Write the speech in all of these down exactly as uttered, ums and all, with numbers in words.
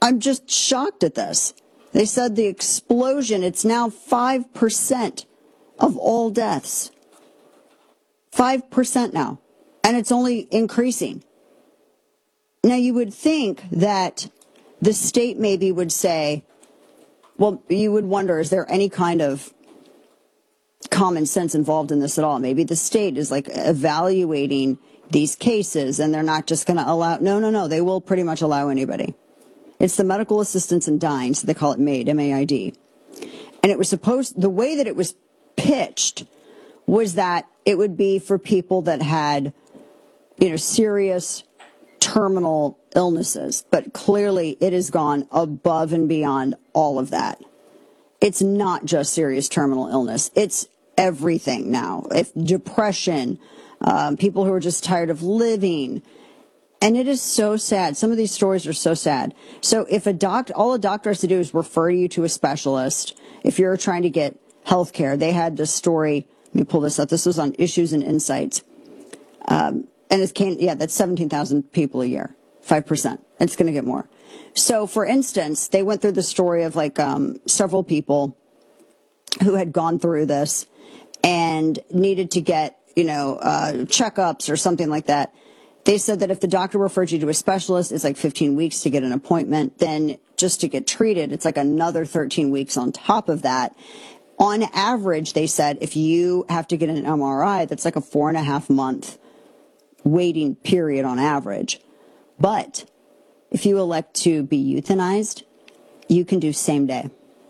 I'm just shocked at this. They said the explosion, it's now five percent of all deaths. five percent now. And it's only increasing. Now, you would think that the state maybe would say, well, you would wonder, is there any kind of common sense involved in this at all? Maybe the state is like evaluating these cases and they're not just going to allow. No, no, no. They will pretty much allow anybody. It's the medical assistance in dying, so they call it MAID, M A I D. And it was supposed, the way that it was pitched was that it would be for people that had, you know, serious terminal illnesses. But clearly it has gone above and beyond all of that. It's not just serious terminal illness. It's everything now. If depression, um, people who are just tired of living. And it is so sad. Some of these stories are so sad. So if a doctor, all a doctor has to do is refer you to a specialist. If you're trying to get health care, they had this story. Let me pull this up. This was on Issues and Insights. Um, and it came, yeah, that's seventeen thousand people a year, five percent. It's going to get more. So, for instance, they went through the story of like um, several people who had gone through this and needed to get, you know, uh, checkups or something like that. They said that if the doctor referred you to a specialist, it's like fifteen weeks to get an appointment. Then just to get treated, it's like another thirteen weeks on top of that. On average, they said if you have to get an M R I, that's like a four and a half month waiting period on average. But if you elect to be euthanized, you can do same day.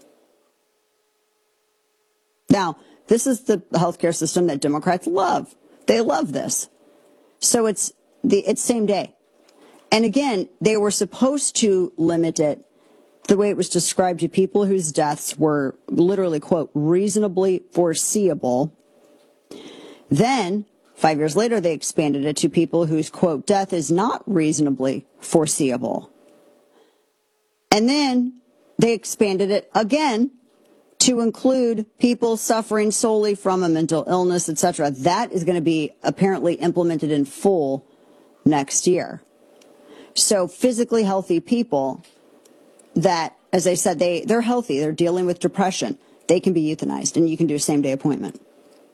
Now, this is the healthcare system that Democrats love. They love this. So it's the it's same day. And again, they were supposed to limit it the way it was described to people whose deaths were literally, quote, reasonably foreseeable. Then, five years later, they expanded it to people whose, quote, death is not reasonably foreseeable. And then they expanded it again to include people suffering solely from a mental illness, et cetera. That is going to be apparently implemented in full next year. So physically healthy people that, as I said, they, they're healthy, they're dealing with depression, they can be euthanized, and you can do a same-day appointment.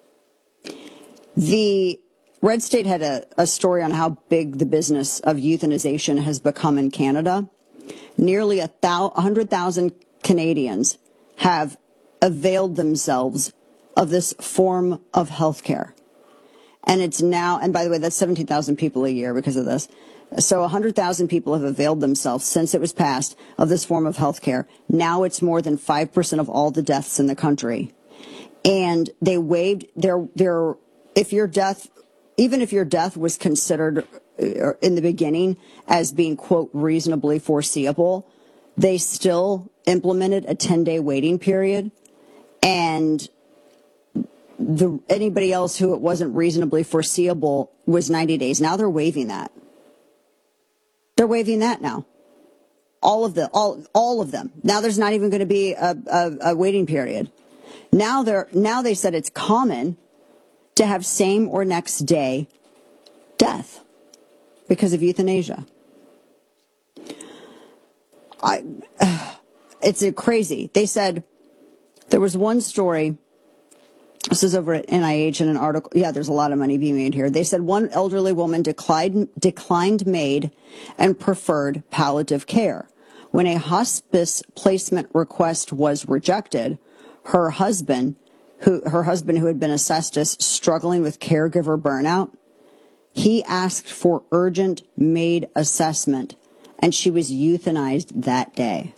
The Red State had a, a story on how big the business of euthanization has become in Canada. Nearly a thou- one hundred thousand Canadians have availed themselves of this form of health care. And it's now, and by the way, that's seventeen thousand people a year because of this. So one hundred thousand people have availed themselves since it was passed of this form of health care. Now it's more than five percent of all the deaths in the country. And they waived their, their, if your death, even if your death was considered in the beginning as being, quote, reasonably foreseeable, they still implemented a ten-day waiting period. And the, anybody else who it wasn't reasonably foreseeable was ninety days. Now they're waiving that. They're waiving that now. All of the, all, all of them. Now there's not even going to be a, a, a waiting period. Now they're, now they said it's common to have same or next day death because of euthanasia. I, uh, it's a crazy. They said there was one story. This is over at N I H in an article. Yeah, there's a lot of money being made here. They said one elderly woman declined, declined MAID and preferred palliative care. When a hospice placement request was rejected, her husband, who her husband who had been assessed as struggling with caregiver burnout, he asked for urgent MAID assessment, and she was euthanized that day.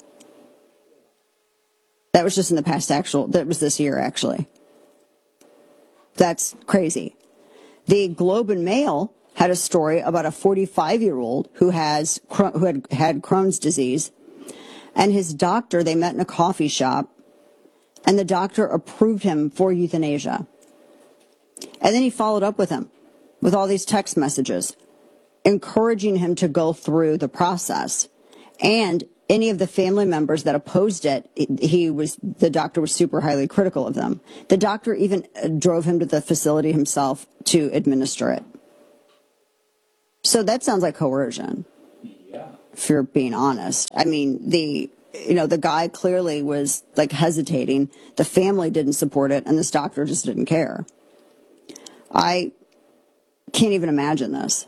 That was just in the past actual, that was this year actually. That's crazy. The Globe and Mail had a story about a forty-five-year-old who has who had had Crohn's disease, and his doctor, they met in a coffee shop, and the doctor approved him for euthanasia. And then he followed up with him with all these text messages, encouraging him to go through the process. And any of the family members that opposed it, he was, the doctor was super highly critical of them. The doctor even drove him to the facility himself to administer it. So that sounds like coercion. Yeah. if you're being honest. I mean, the, you know, the guy clearly was like hesitating. The family didn't support it, and this doctor just didn't care. I can't even imagine this.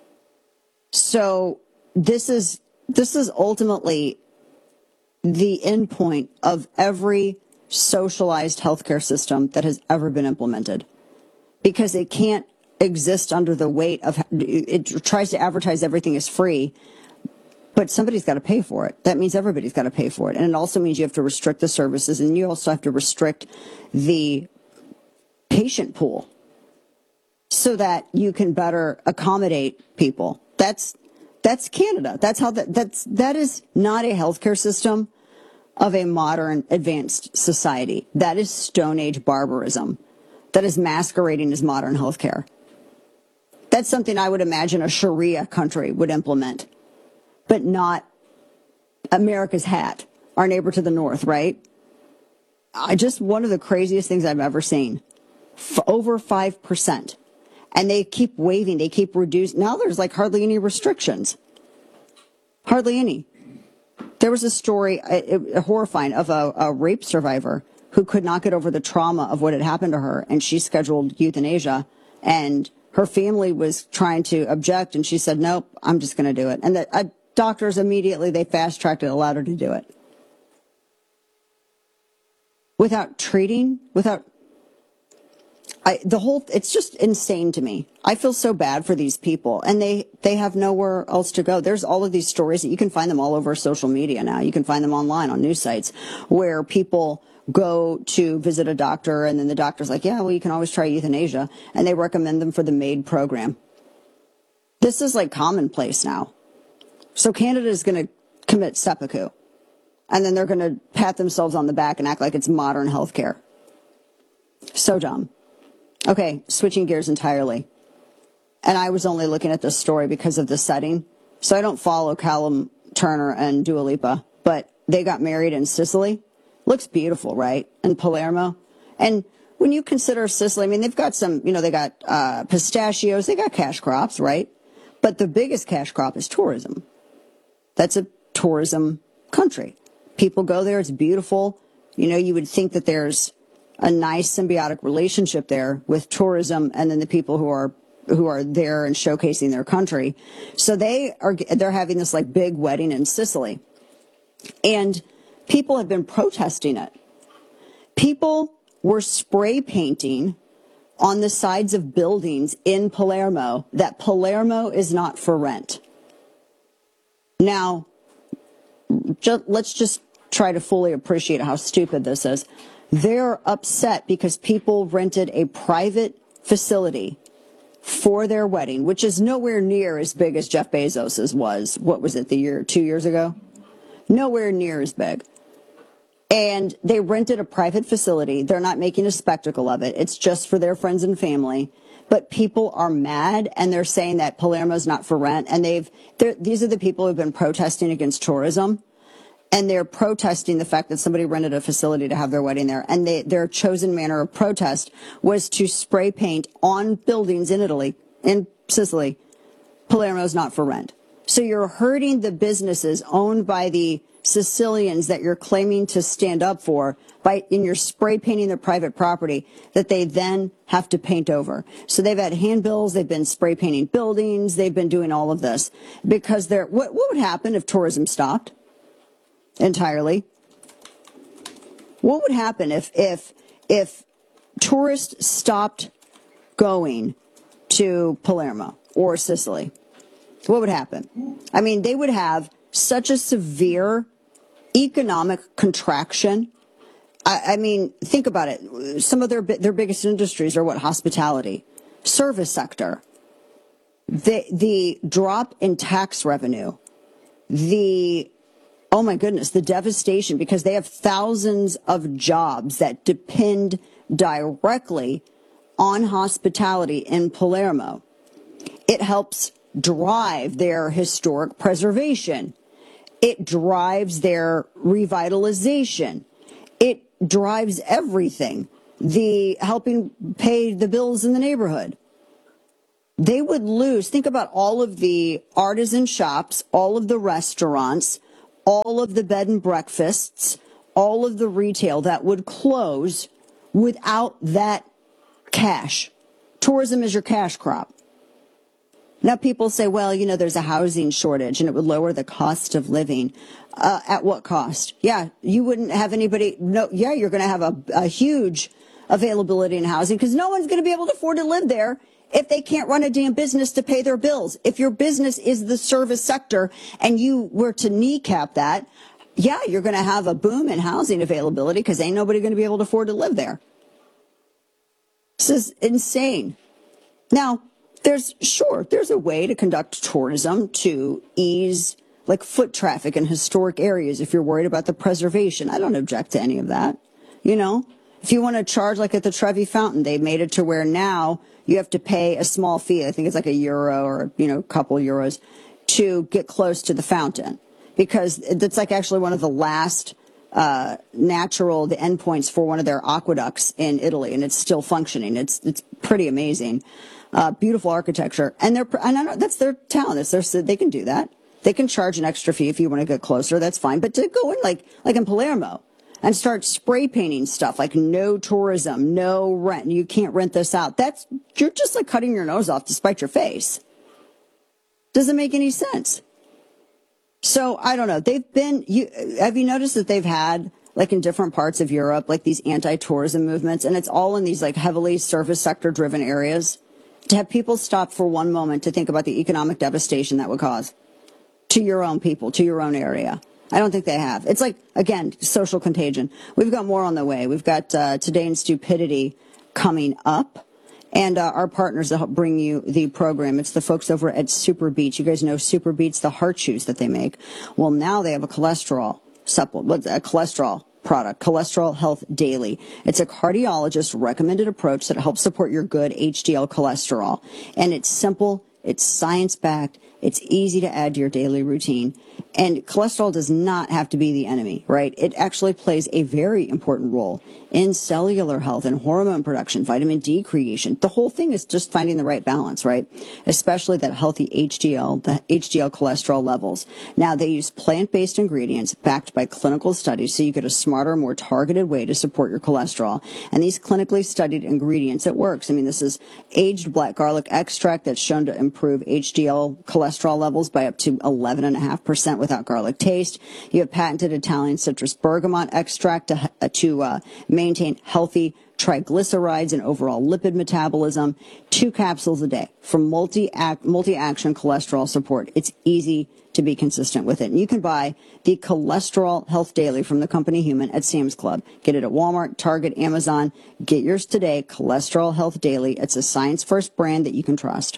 So this is this is ultimately the end point of every socialized healthcare system that has ever been implemented, because it can't exist under the weight of, it tries to advertise everything is free, but somebody's got to pay for it. That means everybody's got to pay for it. And it also means you have to restrict the services, and you also have to restrict the patient pool so that you can better accommodate people. That's that's Canada. That's how that that's that is not a healthcare system of a modern advanced society. That is Stone Age barbarism that is masquerading as modern healthcare. That's something I would imagine a Sharia country would implement, but not America's hat, our neighbor to the north, right? I just, one of the craziest things I've ever seen. F- over five percent. And they keep waiving, they keep reducing. Now there's like hardly any restrictions. Hardly any. There was a story, uh, uh, horrifying, of a, a rape survivor who could not get over the trauma of what had happened to her, and she scheduled euthanasia, and her family was trying to object, and she said, nope, I'm just going to do it. And the uh, doctors immediately, they fast-tracked it, allowed her to do it. Without treating, without, I, the whole, it's just insane to me. I feel so bad for these people, and they, they have nowhere else to go. There's all of these stories that you can find them all over social media now. You can find them online on news sites where people go to visit a doctor, and then the doctor's like, yeah, well, you can always try euthanasia, and they recommend them for the MAID program. This is like commonplace now. So Canada is going to commit seppuku, and then they're going to pat themselves on the back and act like it's modern healthcare. So dumb. Okay, switching gears entirely. And I was only looking at this story because of the setting, so I don't follow Callum Turner and Dua Lipa, but they got married in Sicily. Looks beautiful, right? In Palermo. And when you consider Sicily, I mean, they've got some, you know, they got uh, pistachios, they got cash crops, right? But the biggest cash crop is tourism. That's a tourism country. People go there, it's beautiful. You know, you would think that there's a nice symbiotic relationship there with tourism and then the people who are who are there and showcasing their country. So they are, they're having this like big wedding in Sicily. And people have been protesting it. People were spray painting on the sides of buildings in Palermo that Palermo is not for rent. Now, ju- let's just try to fully appreciate how stupid this is. They're upset because people rented a private facility for their wedding, which is nowhere near as big as Jeff Bezos's was. What was it, the year, two years ago? Nowhere near as big. And they rented a private facility. They're not making a spectacle of it. It's just for their friends and family. But people are mad, and they're saying that Palermo's not for rent. And they've, these are the people who've been protesting against tourism. And they're protesting the fact that somebody rented a facility to have their wedding there. And they, their chosen manner of protest was to spray paint on buildings in Italy, in Sicily, Palermo's not for rent. So you're hurting the businesses owned by the Sicilians that you're claiming to stand up for by, and you're spray painting their private property that they then have to paint over. So they've had handbills, they've been spray painting buildings, they've been doing all of this because they're, what, what would happen if tourism stopped entirely? What would happen if, if, if tourists stopped going to Palermo or Sicily? What would happen? I mean, they would have such a severe economic contraction. I, I mean, think about it. Some of their their biggest industries are what? Hospitality, service sector. The the drop in tax revenue, the oh my goodness, the devastation, because they have thousands of jobs that depend directly on hospitality in Palermo. It helps drive their historic preservation. It drives their revitalization. It drives everything. The helping pay the bills in the neighborhood. They would lose. Think about all of the artisan shops, all of the restaurants, all of the bed and breakfasts, all of the retail that would close without that cash. Tourism is your cash crop. Now people say, well, you know, there's a housing shortage and it would lower the cost of living. Uh, at what cost? Yeah, you wouldn't have anybody. No, yeah, you're going to have a, a huge availability in housing because no one's going to be able to afford to live there if they can't run a damn business to pay their bills. If your business is the service sector and you were to kneecap that, yeah, you're going to have a boom in housing availability because ain't nobody going to be able to afford to live there. This is insane. Now, there's sure, there's a way to conduct tourism to ease like foot traffic in historic areas if you're worried about the preservation. I don't object to any of that. You know, if you want to charge like at the Trevi Fountain, they made it to where now you have to pay a small fee. I think it's like a euro or, you know, a couple euros to get close to the fountain because it's like actually one of the last uh, natural, the endpoints for one of their aqueducts in Italy, and it's still functioning. It's, it's pretty amazing. Uh, beautiful architecture. And they're, and I know that's their town. That's their, they can do that. They can charge an extra fee if you want to get closer. That's fine. But to go in like, like in Palermo and start spray painting stuff like no tourism, no rent, you can't rent this out. That's, you're just like cutting your nose off to spite your face. Doesn't make any sense. So I don't know. They've been, you, have you noticed that they've had like in different parts of Europe, like these anti-tourism movements, and it's all in these like heavily service sector driven areas? To have people stop for one moment to think about the economic devastation that would cause to your own people, to your own area. I don't think they have. It's like, again, social contagion. We've got more on the way. We've got uh, Today in Stupidity coming up. And uh, our partners that help bring you the program, it's the folks over at Super Beets. You guys know Super Beets, the heart chews that they make. Well, now they have a cholesterol supplement, a cholesterol product, Cholesterol Health Daily. It's a cardiologist recommended approach that helps support your good H D L cholesterol. And it's simple, it's science-backed, it's easy to add to your daily routine. And cholesterol does not have to be the enemy, right? It actually plays a very important role in cellular health and hormone production, vitamin D creation. The whole thing is just finding the right balance, right? Especially that healthy H D L, the H D L cholesterol levels. Now, they use plant-based ingredients backed by clinical studies so you get a smarter, more targeted way to support your cholesterol. And these clinically studied ingredients, it works. I mean, this is aged black garlic extract that's shown to improve H D L cholesterol levels by up to eleven point five percent without garlic taste. You have patented Italian citrus bergamot extract to, uh, to uh, maintain healthy triglycerides and overall lipid metabolism. Two capsules a day for multi-act, multi-action cholesterol support. It's easy to be consistent with it. And you can buy the Cholesterol Health Daily from the company Human at Sam's Club. Get it at Walmart, Target, Amazon. Get yours today, Cholesterol Health Daily. It's a science-first brand that you can trust.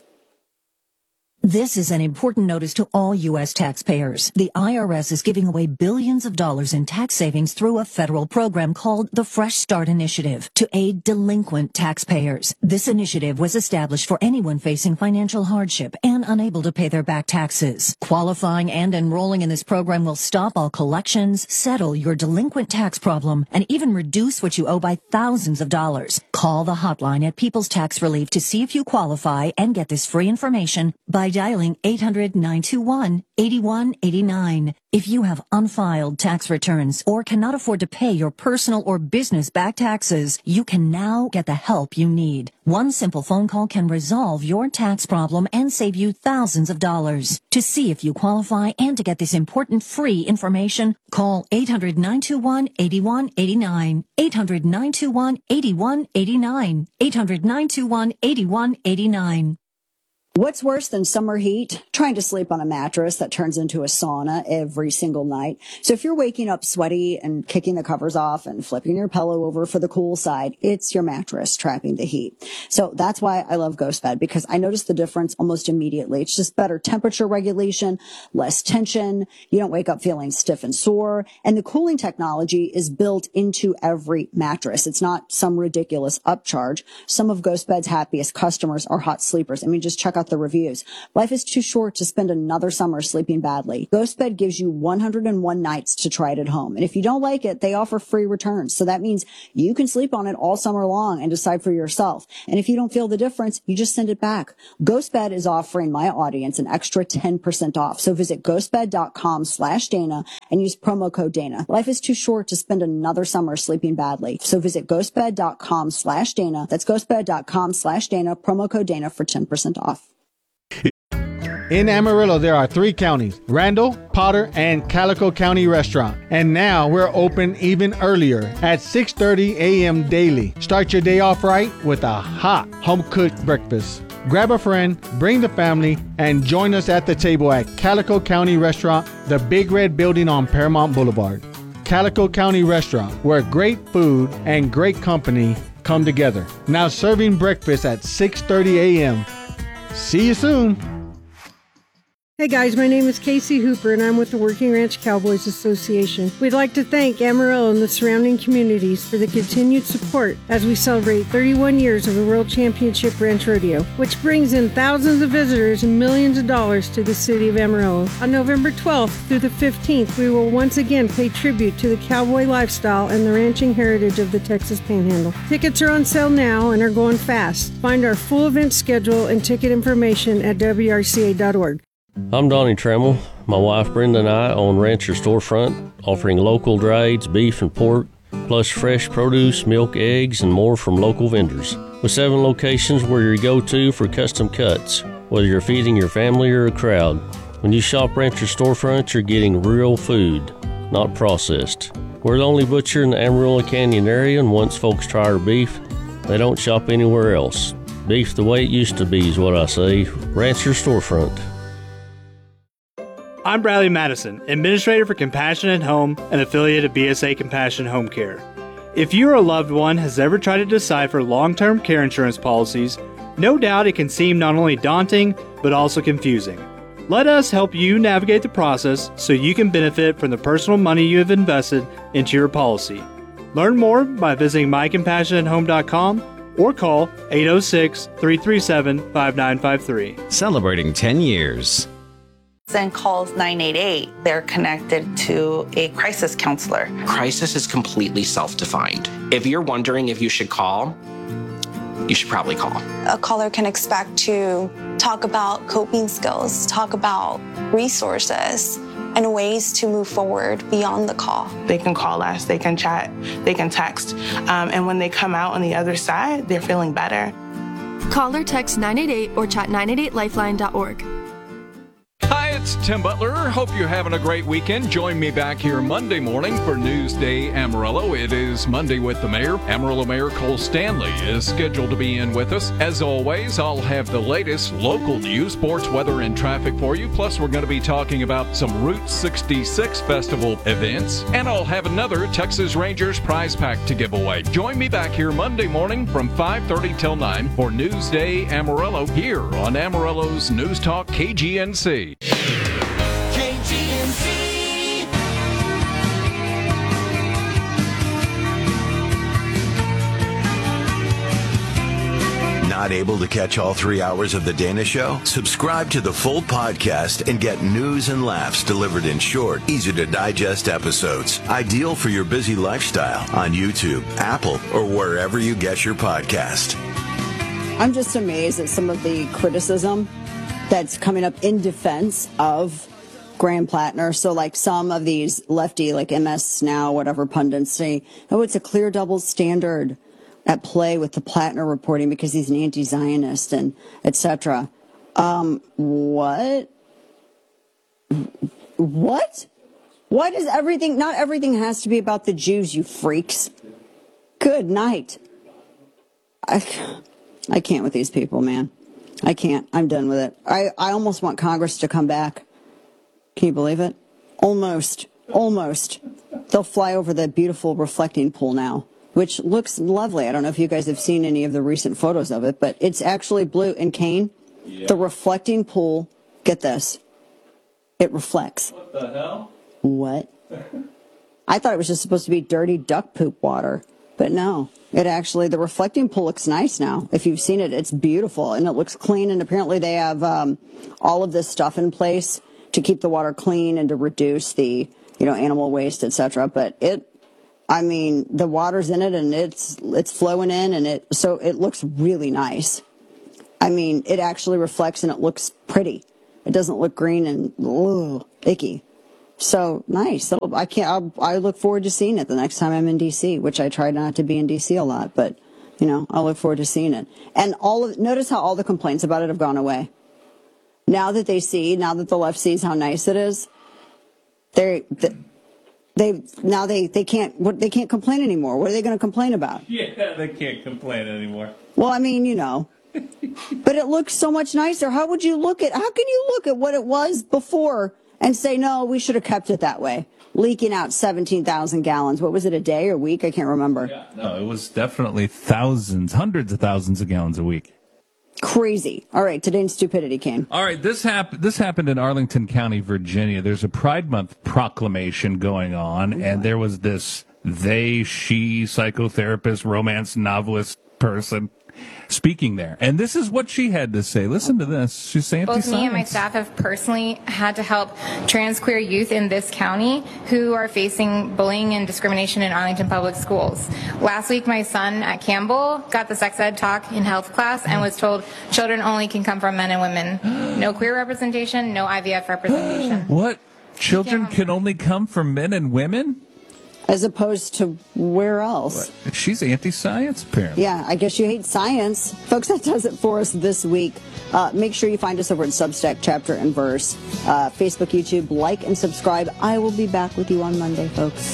This is an important notice to all U S taxpayers. The I R S is giving away billions of dollars in tax savings through a federal program called the Fresh Start Initiative to aid delinquent taxpayers. This initiative was established for anyone facing financial hardship and unable to pay their back taxes. Qualifying and enrolling in this program will stop all collections, settle your delinquent tax problem, and even reduce what you owe by thousands of dollars. Call the hotline at People's Tax Relief to see if you qualify and get this free information by dialing eight hundred, nine two one, eight one eight nine. If you have unfiled tax returns or cannot afford to pay your personal or business back taxes, you can now get the help you need. One simple phone call can resolve your tax problem and save you thousands of dollars. To see if you qualify and to get this important free information, call eight hundred, nine two one, eight one eight nine. eight hundred, nine two one, eight one eight nine. eight hundred, nine two one, eight one eight nine. What's worse than summer heat? Trying to sleep on a mattress that turns into a sauna every single night. So if you're waking up sweaty and kicking the covers off and flipping your pillow over for the cool side, it's your mattress trapping the heat. So that's why I love GhostBed, because I notice the difference almost immediately. It's just better temperature regulation, less tension. You don't wake up feeling stiff and sore. And the cooling technology is built into every mattress. It's not some ridiculous upcharge. Some of GhostBed's happiest customers are hot sleepers. I mean, just check out the reviews. Life is too short to spend another summer sleeping badly. GhostBed gives you one hundred one nights to try it at home. And if you don't like it, they offer free returns. So that means you can sleep on it all summer long and decide for yourself. And if you don't feel the difference, you just send it back. GhostBed is offering my audience an extra ten percent off. So visit ghostbed.com slash Dana and use promo code Dana. Life is too short to spend another summer sleeping badly. So visit ghostbed.com slash Dana. That's ghostbed.com slash Dana, promo code Dana for ten percent off. In Amarillo, there are three counties, Randall, Potter, and Calico County Restaurant. And now we're open even earlier at six thirty a.m. daily. Start your day off right with a hot home-cooked breakfast. Grab a friend, bring the family, and join us at the table at Calico County Restaurant, the Big Red Building on Paramount Boulevard. Calico County Restaurant, where great food and great company come together. Now serving breakfast at six thirty a.m. See you soon. Hey guys, my name is Casey Hooper and I'm with the Working Ranch Cowboys Association. We'd like to thank Amarillo and the surrounding communities for the continued support as we celebrate thirty-one years of the World Championship Ranch Rodeo, which brings in thousands of visitors and millions of dollars to the city of Amarillo. On November twelfth through the fifteenth, we will once again pay tribute to the cowboy lifestyle and the ranching heritage of the Texas Panhandle. Tickets are on sale now and are going fast. Find our full event schedule and ticket information at W R C A dot org. I'm Donnie Trammell. My wife Brenda and I own Rancher Storefront, offering local drieds, beef and pork, plus fresh produce, milk, eggs, and more from local vendors. With seven locations, we're your go-to for custom cuts, whether you're feeding your family or a crowd. When you shop Rancher Storefront, you're getting real food, not processed. We're the only butcher in the Amarillo Canyon area, and once folks try our beef, they don't shop anywhere else. Beef the way it used to be is what I say. Rancher Storefront. I'm Bradley Madison, Administrator for Compassion at Home, an affiliate of B S A Compassion Home Care. If you or a loved one has ever tried to decipher long-term care insurance policies, no doubt it can seem not only daunting, but also confusing. Let us help you navigate the process so you can benefit from the personal money you have invested into your policy. Learn more by visiting my compassion at home dot com or call eight oh six, three three seven, five nine five three. Celebrating ten years. Then calls nine eight eight, they're connected to a crisis counselor. Crisis is completely self-defined. If you're wondering if you should call, you should probably call. A caller can expect to talk about coping skills, talk about resources, and ways to move forward beyond the call. They can call us, they can chat, they can text, um, and when they come out on the other side, they're feeling better. Call or text nine eight eight or chat nine eight eight lifeline dot org. Hi, it's Tim Butler. Hope you're having a great weekend. Join me back here Monday morning for Newsday Amarillo. It is Monday with the mayor. Amarillo Mayor Cole Stanley is scheduled to be in with us. As always, I'll have the latest local news, sports, weather, and traffic for you. Plus, we're going to be talking about some Route sixty-six Festival events. And I'll have another Texas Rangers prize pack to give away. Join me back here Monday morning from five thirty till nine for Newsday Amarillo here on Amarillo's News Talk K G N C. K G N C. Not able to catch all three hours of The Dana Show? Subscribe to the full podcast and get news and laughs delivered in short, easy-to-digest episodes. Ideal for your busy lifestyle on YouTube, Apple, or wherever you get your podcast. I'm just amazed at some of the criticism that's coming up in defense of Graham Plattner. So like some of these lefty, like M S Now, whatever pundits say, oh, it's a clear double standard at play with the Plattner reporting because he's an anti-Zionist and et cetera. Um, what? What? Why does everything, not everything has to be about the Jews, you freaks. Good night. I, I can't with these people, man. I can't. I'm done with it. I, I almost want Congress to come back. Can you believe it? Almost. Almost. They'll fly over the beautiful reflecting pool now, which looks lovely. I don't know if you guys have seen any of the recent photos of it, but it's actually blue. And Kane, yeah. The reflecting pool, get this, it reflects. What the hell? What? I thought it was just supposed to be dirty duck poop water, but no. It actually, the reflecting pool looks nice now. If you've seen it, it's beautiful and it looks clean. And apparently they have um, all of this stuff in place to keep the water clean and to reduce the, you know, animal waste, et cetera. But it, I mean, the water's in it and it's it's flowing in, and it so it looks really nice. I mean, it actually reflects and it looks pretty. It doesn't look green and ugh, icky. So nice. That'll, I can't. I'll, I look forward to seeing it the next time I'm in D C, which I try not to be in D C a lot, but you know, I look forward to seeing it. And all of notice how all the complaints about it have gone away. Now that they see, now that the left sees how nice it is, they they now they they can't what they can't complain anymore. What are they going to complain about? Yeah, they can't complain anymore. Well, I mean, you know. But it looks so much nicer. How would you look at? How can you look at what it was before and say, no, we should have kept it that way? Leaking out seventeen thousand gallons. What was it, a day or week? I can't remember. Yeah, no, it was definitely thousands, hundreds of thousands of gallons a week. Crazy. All right, today's stupidity, Kane. All right, this, hap- this happened in Arlington County, Virginia. There's a Pride Month proclamation going on, oh, and there was this they, she, psychotherapist, romance novelist person speaking there. And this is what she had to say. Listen to this. She's saying both me and my staff have personally had to help trans queer youth in this county who are facing bullying and discrimination in Arlington Public Schools. Last week, my son at Campbell got the sex ed talk in health class and was told children only can come from men and women. No queer representation, no I V F representation. What? Children can only come from men and women? As opposed to where else? What? She's anti-science, apparently. Yeah, I guess you hate science. Folks, that does it for us this week. Uh, make sure you find us over at Substack, Chapter and Verse, uh, Facebook, YouTube. Like and subscribe. I will be back with you on Monday, folks.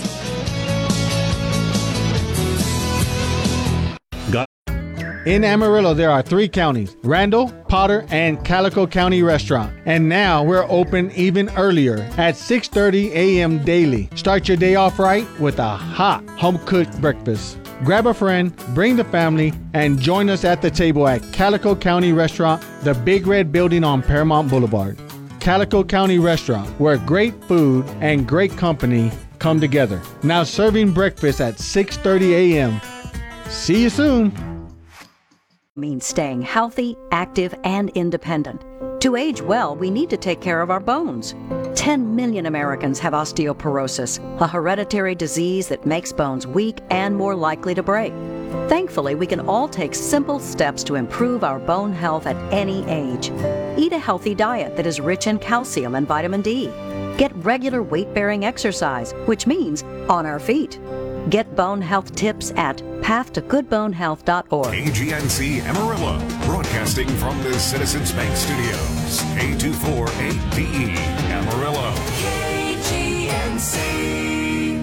In Amarillo, there are three counties, Randall, Potter, and Calico County Restaurant. And now we're open even earlier at six thirty a.m. daily. Start your day off right with a hot home-cooked breakfast. Grab a friend, bring the family, and join us at the table at Calico County Restaurant, the Big Red Building on Paramount Boulevard. Calico County Restaurant, where great food and great company come together. Now serving breakfast at six thirty a.m. See you soon. Means staying healthy, active, and independent. To age well, we need to take care of our bones. ten million Americans have osteoporosis, a hereditary disease that makes bones weak and more likely to break. Thankfully, we can all take simple steps to improve our bone health at any age. Eat a healthy diet that is rich in calcium and vitamin D. Get regular weight-bearing exercise, which means on our feet. Get bone health tips at path to good bone health dot org. K G N C Amarillo, broadcasting from the Citizens Bank Studios. K two four eight B E, Amarillo. K G N C.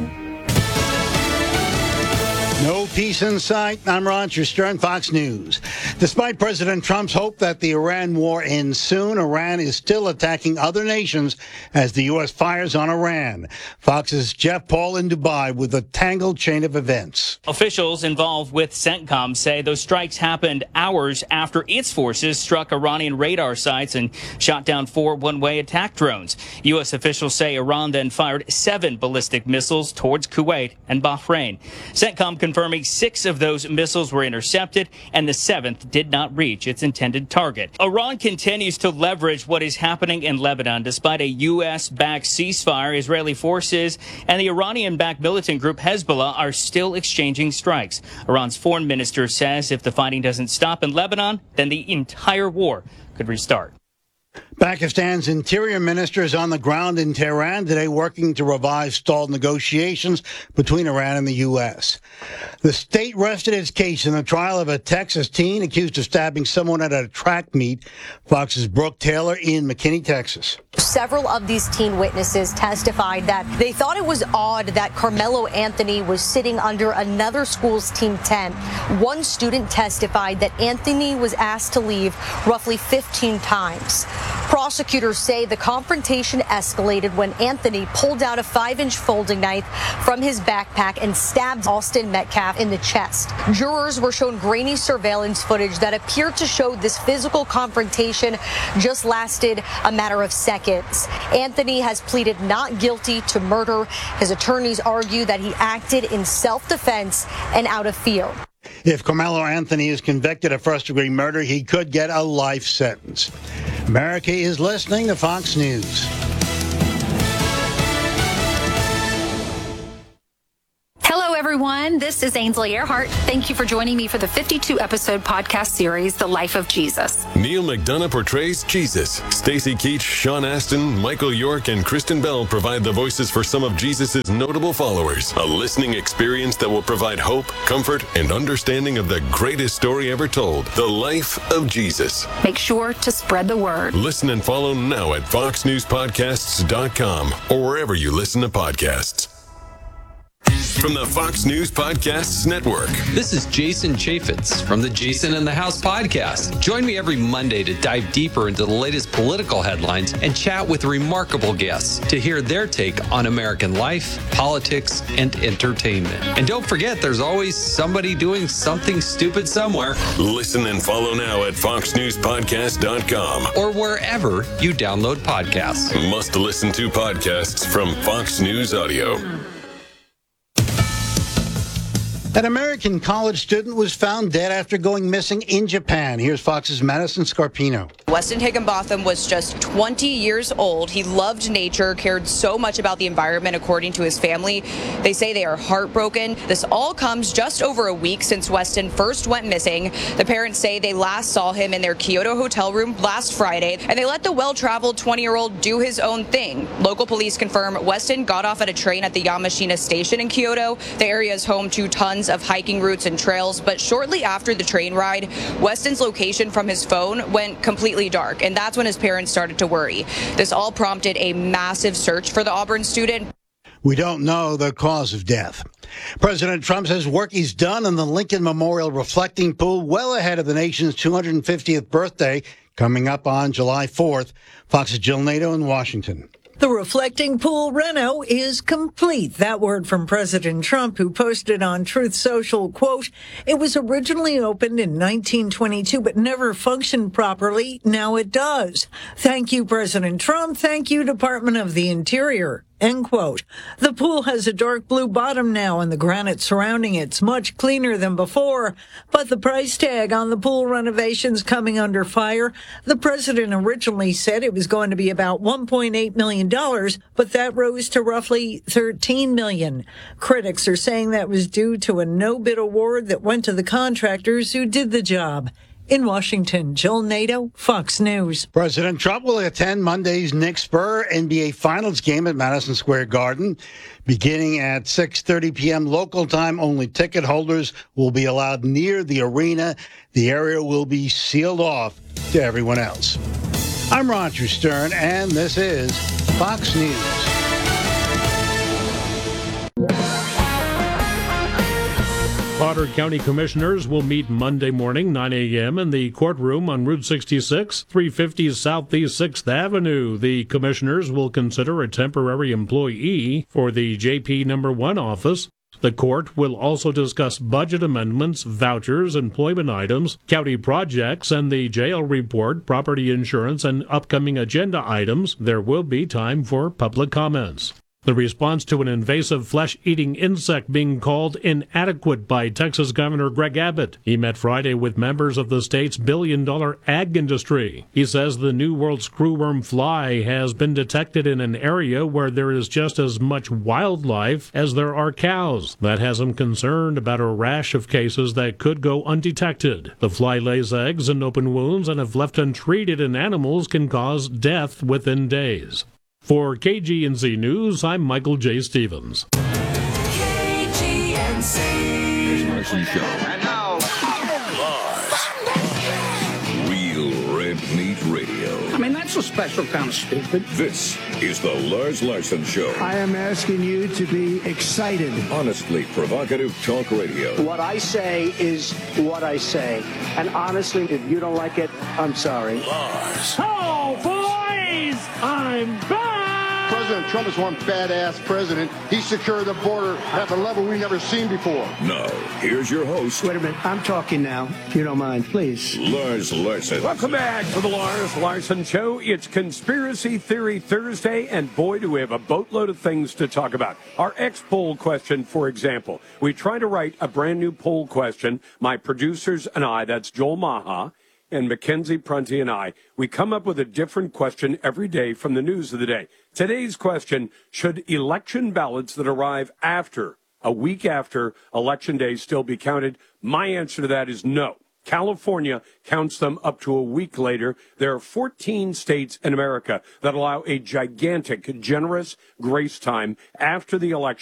No peace in sight. I'm Roger Stern, Fox News. Despite President Trump's hope that the Iran war ends soon, Iran is still attacking other nations as the U S fires on Iran. Fox's Jeff Paul in Dubai with a tangled chain of events. Officials involved with CENTCOM say those strikes happened hours after its forces struck Iranian radar sites and shot down four one-way attack drones. U S officials say Iran then fired seven ballistic missiles towards Kuwait and Bahrain. CENTCOM confirming six of those missiles were intercepted and the seventh did not reach its intended target. Iran continues to leverage what is happening in Lebanon despite a U S-backed ceasefire. Israeli forces and the Iranian-backed militant group Hezbollah are still exchanging strikes. Iran's foreign minister says if the fighting doesn't stop in Lebanon, then the entire war could restart. Pakistan's interior minister is on the ground in Tehran today working to revive stalled negotiations between Iran and the U S. The state rested its case in the trial of a Texas teen accused of stabbing someone at a track meet. Fox's Brooke Taylor in McKinney, Texas. Several of these teen witnesses testified that they thought it was odd that Carmelo Anthony was sitting under another school's team tent. One student testified that Anthony was asked to leave roughly fifteen times. Prosecutors say the confrontation escalated when Anthony pulled out a five-inch folding knife from his backpack and stabbed Austin Metcalf in the chest. Jurors were shown grainy surveillance footage that appeared to show this physical confrontation just lasted a matter of seconds. Anthony has pleaded not guilty to murder. His attorneys argue that he acted in self-defense and out of fear. If Carmelo Anthony is convicted of first-degree murder, he could get a life sentence. America is listening to Fox News. Hello, everyone. This is Ainsley Earhart. Thank you for joining me for the fifty-two episode podcast series, The Life of Jesus. Neil McDonough portrays Jesus. Stacey Keach, Sean Astin, Michael York, and Kristen Bell provide the voices for some of Jesus' notable followers. A listening experience that will provide hope, comfort, and understanding of the greatest story ever told, The Life of Jesus. Make sure to spread the word. Listen and follow now at fox news podcasts dot com or wherever you listen to podcasts. From the Fox News Podcasts Network. This is Jason Chaffetz from the Jason in the House podcast. Join me every Monday to dive deeper into the latest political headlines and chat with remarkable guests to hear their take on American life, politics, and entertainment. And don't forget, there's always somebody doing something stupid somewhere. Listen and follow now at fox news podcast dot com or wherever you download podcasts. Must listen to podcasts from Fox News Audio. An American college student was found dead after going missing in Japan. Here's Fox's Madison Scarpino. Weston Higginbotham was just twenty years old. He loved nature, cared so much about the environment, according to his family. They say they are heartbroken. This all comes just over a week since Weston first went missing. The parents say they last saw him in their Kyoto hotel room last Friday, and they let the well-traveled twenty-year-old do his own thing. Local police confirm Weston got off at a train at the Yamashina station in Kyoto. The area is home to tons of hiking routes and trails, but shortly after the train ride, Weston's location from his phone went completely dark, and that's when his parents started to worry. This all prompted a massive search for the Auburn student. We don't know the cause of death. President Trump says work is done on the Lincoln Memorial Reflecting Pool well ahead of the nation's two hundred fiftieth birthday coming up on July fourth. Fox's Jill Nato in Washington. The reflecting pool reno is complete. That word from President Trump, who posted on Truth Social, quote, "It was originally opened in nineteen twenty-two, but never functioned properly. Now it does. Thank you, President Trump. Thank you, Department of the Interior." End quote. The pool has a dark blue bottom now, and the granite surrounding it's much cleaner than before. But the price tag on the pool renovation's coming under fire. The president originally said it was going to be about one point eight million dollars, but that rose to roughly thirteen million dollars. Critics are saying that was due to a no-bid award that went to the contractors who did the job. In Washington, Jill Nato, Fox News. President Trump will attend Monday's Knicks-Spurs N B A Finals game at Madison Square Garden. Beginning at six thirty p.m. local time, only ticket holders will be allowed near the arena. The area will be sealed off to everyone else. I'm Roger Stern, and this is Fox News. Potter County Commissioners will meet Monday morning, nine a.m. in the courtroom on Route sixty-six, three fifty Southeast sixth Avenue. The commissioners will consider a temporary employee for the J P number one office. The court will also discuss budget amendments, vouchers, employment items, county projects, and the jail report, property insurance, and upcoming agenda items. There will be time for public comments. The response to an invasive flesh-eating insect being called inadequate by Texas Governor Greg Abbott. He met Friday with members of the state's billion-dollar ag industry. He says the New World screwworm fly has been detected in an area where there is just as much wildlife as there are cows. That has him concerned about a rash of cases that could go undetected. The fly lays eggs in open wounds, and if left untreated in animals, can cause death within days. For K G N C News, I'm Michael J. Stevens. K G N C. Here's Marcy Show. And now, Lars. Real Red Meat Radio. I mean, that's a special kind of stupid. This is the Lars Larson Show. I am asking you to be excited. Honestly provocative talk radio. What I say is what I say. And honestly, if you don't like it, I'm sorry. Lars. Oh, boys! I'm back! President Trump is one badass president. He secured the border at the level we've never seen before. Now, here's your host, Wait a minute. I'm talking now, if you don't mind, please. Lars Larson. Welcome back to the Lars Larson Show. It's Conspiracy Theory Thursday, and boy, do we have a boatload of things to talk about. Our X-poll question, for example. We try to write a brand new poll question. My producers and I, that's Joel Maha and Mackenzie Prunty and I, we come up with a different question every day from the news of the day. Today's question, should election ballots that arrive after, a week after Election Day still be counted? My answer to that is no. California counts them up to a week later. There are fourteen states in America that allow a gigantic, generous grace time after the election